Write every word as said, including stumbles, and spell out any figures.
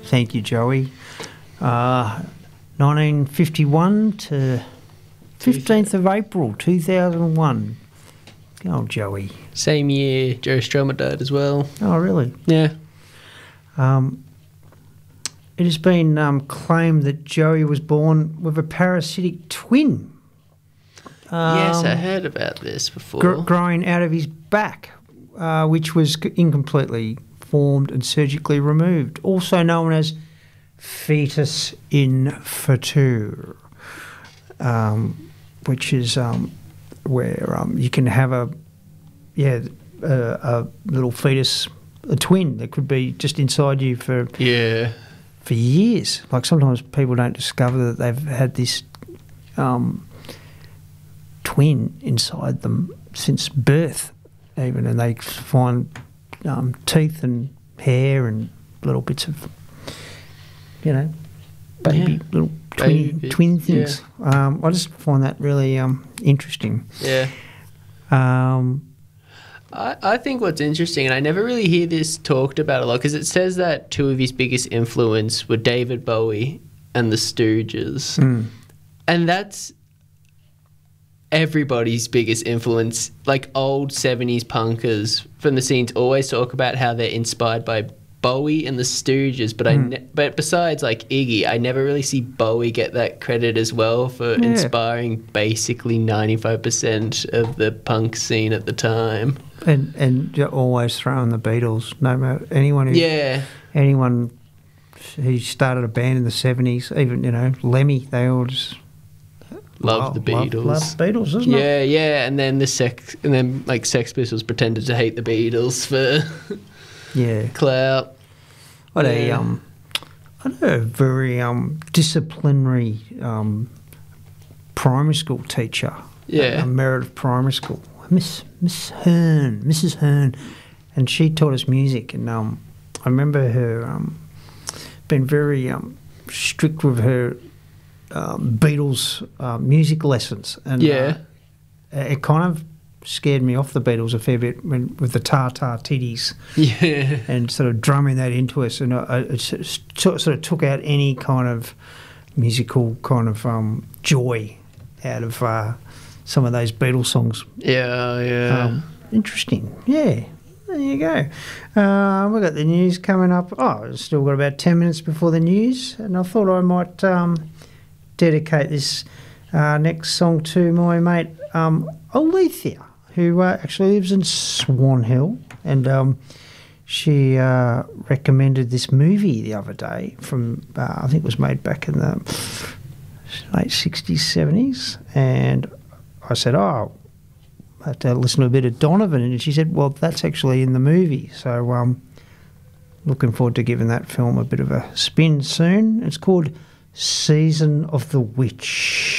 Thank you, Joey. Uh, nineteen fifty-one to fifteenth of April two thousand one. Oh, Joey. Same year, Joe Strummer died as well. Oh, really? Yeah. Um, it has been um, claimed that Joey was born with a parasitic twin. Um, yes, I heard about this before. Gr- growing out of his back, uh, which was c- incompletely formed and surgically removed, also known as fetus in fetu, um, which is um, where um, you can have a yeah a, a little fetus, a twin that could be just inside you for yeah for years. Like sometimes people don't discover that they've had this um, twin inside them since birth, even, and they find um, teeth and hair and little bits of, you know, baby Yeah. little Baby twin bits, twin things. Um, I just find that really um, interesting. Yeah. Um, I, I think what's interesting, and I never really hear this talked about a lot, because it says that two of his biggest influence were David Bowie and the Stooges. mm, And that's everybody's biggest influence. Like old seventies punkers from the scenes always talk about how they're inspired by Bowie and the Stooges, but I Mm. ne- but besides like Iggy, I never really see Bowie get that credit as well for Yeah. inspiring basically ninety-five percent of the punk scene at the time. and and you're always throwing the Beatles. No matter anyone who Yeah. anyone who started a band in the seventies, even you know Lemmy, they all just Love the love- Beatles. Love, Beatles, isn't it? Yeah, yeah, and then the sex, and then like Sex Pistols pretended to hate the Beatles for Yeah. clout. I had a Yeah. um, I had a very um disciplinary um primary school teacher. Yeah. A Meredith Primary School, Miss Miss Hearn, Missus Hearn, and she taught us music. And um, I remember her um being very um strict with her um, Beatles uh, music lessons. And Yeah. uh, it kind of scared me off the Beatles a fair bit when, with the tar tar titties. Yeah. And sort of drumming that into us, and I, it sort of took out any kind of musical kind of um, joy out of uh, some of those Beatles songs. Yeah, yeah. Um, interesting, yeah. There you go. Uh, we've got the news coming up. Oh, we've still got about ten minutes before the news, and I thought I might um, dedicate this uh, next song to my mate um, Alethea, who uh, actually lives in Swan Hill, and um, she uh, recommended this movie the other day from, uh, I think it was made back in the late sixties, seventies, and I said, oh, I have to listen to a bit of Donovan, and she said, well, that's actually in the movie, so um, looking forward to giving that film a bit of a spin soon. It's called Season of the Witch.